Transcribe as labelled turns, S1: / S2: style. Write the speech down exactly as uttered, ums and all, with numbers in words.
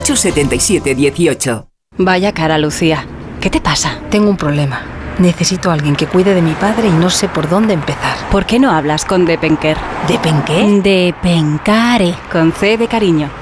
S1: ocho siete siete uno ocho.
S2: Vaya cara, Lucía. ¿Qué te pasa?
S3: Tengo un problema. Necesito a alguien que cuide de mi padre y no sé por dónde empezar.
S2: ¿Por qué no hablas con Depenker?
S3: ¿Depenqué?
S2: Depencare, con C de cariño.